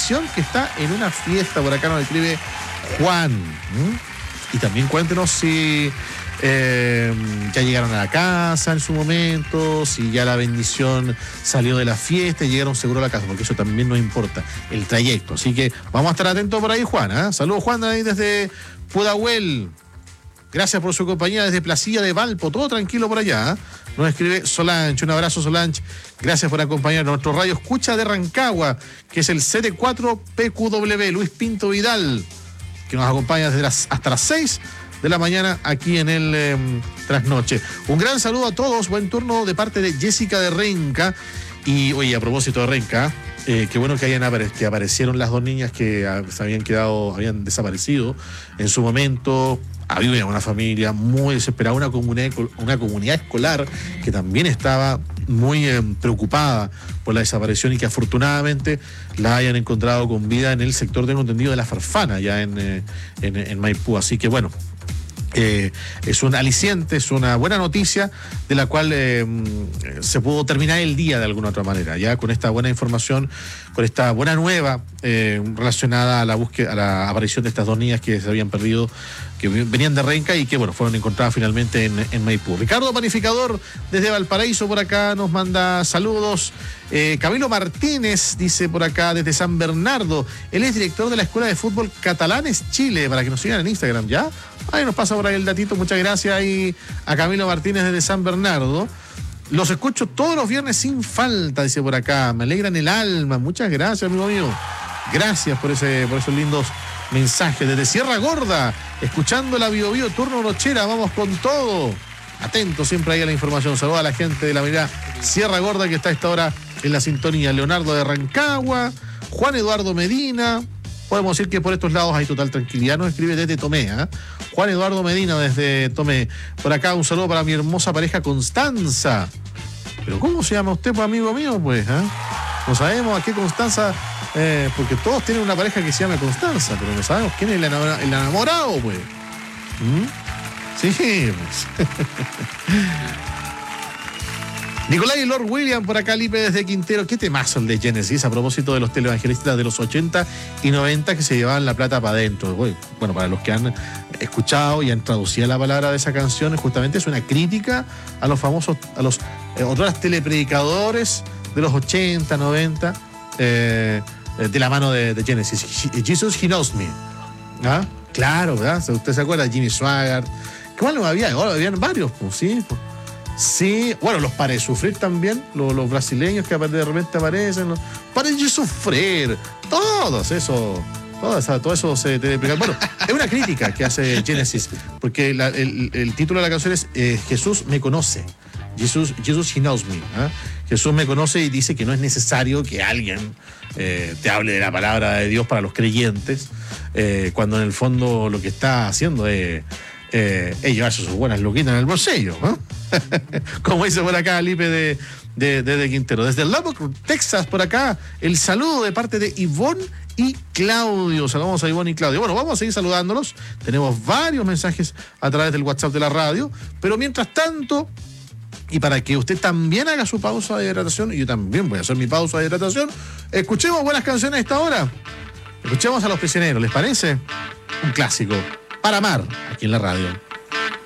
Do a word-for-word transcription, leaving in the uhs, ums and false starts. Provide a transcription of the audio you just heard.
bendición que está en una fiesta. Por acá nos escribe Juan. ¿Mm? Y también cuéntenos si eh, ya llegaron a la casa en su momento, si ya la bendición salió de la fiesta y llegaron seguro a la casa, porque eso también nos importa, el trayecto. Así que vamos a estar atentos por ahí, Juan. ¿eh? Saludos, Juan, ahí desde Pudahuel. Gracias por su compañía desde Placilla de Valpo. Todo tranquilo por allá. ¿eh? Nos escribe Solange. Un abrazo, Solange. Gracias por acompañarnos. Nuestro radio escucha de Rancagua, que es el C D cuatro P Q W. Luis Pinto Vidal, que nos acompaña desde las, hasta las seis de la mañana aquí en el eh, Trasnoche. Un gran saludo a todos. Buen turno de parte de Jessica de Renca. Y, oye, a propósito de Renca, eh, qué bueno que hayan apare- que aparecieron las dos niñas que ah, se habían quedado, habían desaparecido en su momento. Había una familia muy desesperada, una comunidad, una comunidad escolar que también estaba muy eh, preocupada por la desaparición y que afortunadamente la hayan encontrado con vida en el sector, tengo entendido, de la Farfana, ya en, eh, en, en Maipú. Así que bueno, Eh, es un aliciente, es una buena noticia de la cual eh, se pudo terminar el día de alguna otra manera, ya con esta buena información, con esta buena nueva eh, relacionada a la búsqueda, a la aparición de estas dos niñas que se habían perdido, que venían de Renca y que bueno, fueron encontradas finalmente en, en Maipú. Ricardo Panificador desde Valparaíso por acá nos manda saludos. eh, Camilo Martínez dice por acá desde San Bernardo, él es director de la Escuela de Fútbol Catalanes Chile, para que nos sigan en Instagram, ¿ya? Ahí nos pasa por ahí el datito, muchas gracias ahí a Camilo Martínez desde San Bernardo. Los escucho todos los viernes sin falta, dice por acá, me alegran el alma, muchas gracias, amigo mío. Gracias por ese, por esos lindos mensajes. Desde Sierra Gorda, escuchando la Bio Bio Turno Nochera, vamos con todo. Atento siempre ahí a la información. Saludos a la gente de la mirada Sierra Gorda que está a esta hora en la sintonía. Leonardo de Rancagua, Juan Eduardo Medina. Podemos decir que por estos lados hay total tranquilidad. Nos escribe desde Tomé, ¿eh? Juan Eduardo Medina desde Tomé. Por acá un saludo para mi hermosa pareja Constanza. ¿Pero cómo se llama usted, pues, amigo mío? Pues, ¿eh? No sabemos a qué Constanza, eh, porque todos tienen una pareja que se llama Constanza, pero no sabemos quién es el enamorado, el enamorado pues. ¿Mm? Sí, pues. Nicolás y Lord William por acá, Lipe desde Quintero. Qué temazo el de Genesis a propósito de los televangelistas de los ochenta y noventa que se llevaban la plata para adentro. Bueno, para los que han escuchado y han traducido la palabra de esa canción, justamente es una crítica a los famosos, a los eh, otros telepredicadores de los ochenta, noventa, eh, de la mano de, de Genesis. Jesus, He Knows Me. ¿Ah? Claro, ¿verdad? Usted se acuerda de Jimmy Swaggart. ¿Qué más había? Ahora habían varios, pues, sí, pues. Sí, bueno, los Para de Sufrir también, los, los brasileños que de repente aparecen, los Para de Sufrir, todos eso, todo eso, todo eso se te explica. Bueno, es una crítica que hace Genesis, porque la, el, el título de la canción es eh, Jesús me conoce, Jesus, Jesus He Knows Me. ¿eh? Jesús me conoce y dice que no es necesario que alguien eh, te hable de la palabra de Dios para los creyentes, eh, cuando en el fondo lo que está haciendo es Eh, ellos hacen sus buenas luquitas en el bolsillo, ¿no? Como dice por acá Lipe de, de, de, de Quintero. Desde Lubbock, Texas, por acá, el saludo de parte de Ivonne y Claudio. Saludamos a Ivonne y Claudio. Bueno, vamos a seguir saludándolos. Tenemos varios mensajes a través del WhatsApp de la radio, pero mientras tanto, y para que usted también haga su pausa de hidratación, y yo también voy a hacer mi pausa de hidratación, escuchemos buenas canciones a esta hora. Escuchemos a Los Prisioneros, ¿les parece? Un clásico. Para amar, aquí en la radio.